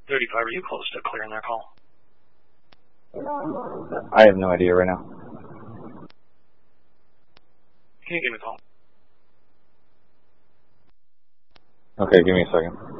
35, are you close to clearing their call? I have no idea right now. Can you give me a call? Okay, give me a second.